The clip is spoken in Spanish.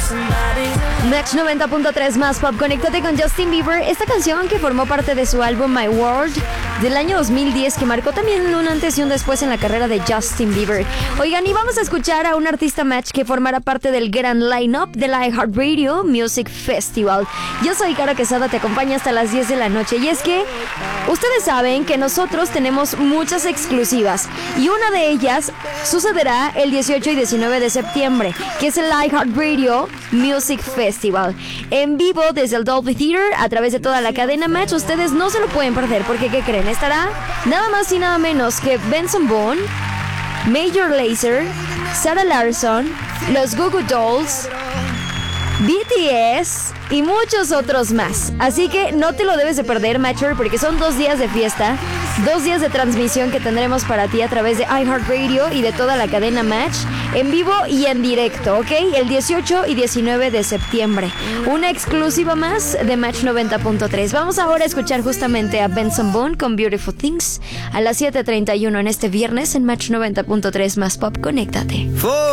Match 90.3 más pop. Conéctate con Justin Bieber. Esta canción que formó parte de su álbum My World del año 2010, que marcó también un antes y un después en la carrera de Justin Bieber. Oigan, y vamos a escuchar a un artista Match que formará parte del gran line-up de la iHeartRadio Music Festival. Yo soy Cara Quesada, te acompaño hasta las 10 de la noche. Y es que ustedes saben que nosotros tenemos muchas exclusivas, y una de ellas sucederá el 18 y 19 de septiembre, que es el iHeartRadio Music Festival. En vivo desde el Dolby Theater, a través de toda la cadena Match. Ustedes no se lo pueden perder, porque ¿qué creen? Estará nada más y nada menos que Benson Boone, Major Lazer, Sarah Larsson, los Goo Goo Dolls, BTS y muchos otros más. Así que no te lo debes de perder, Matcher, porque son 2 días de fiesta, 2 días de transmisión que tendremos para ti a través de iHeartRadio y de toda la cadena Match, en vivo y en directo, ¿ok? El 18 y 19 de septiembre. Una exclusiva más de Match 90.3. Vamos ahora a escuchar justamente a Benson Boone con Beautiful Things a las 7:31 en este viernes en Match 90.3 más pop. Conéctate.